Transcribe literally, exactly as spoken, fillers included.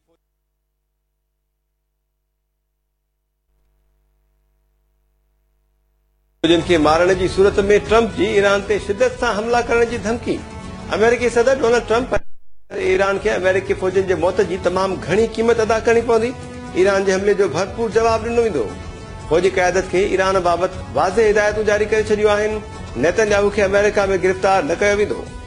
जिन खे मारण जी सूरत में ट्रंप जी ईरान ते शिदत सां हमला करण जी धमकी। अमेरिकी सदर डोनाल्ड ट्रंप ईरान खे अमेरिकी फौजनि जे मौत जी तमाम घणी कीमत अदा करणी पवंदी। ईरान जे हमले जो भरपूर जवाब ॾिनो वेंदो। फौजी क़यादत खे ईरान बाबति वाज़े हिदायतूं जारी करे छॾियूं आहिनि। नेतन्याहू खे अमेरिका में गिरफ़्तार न कयो वेंदो।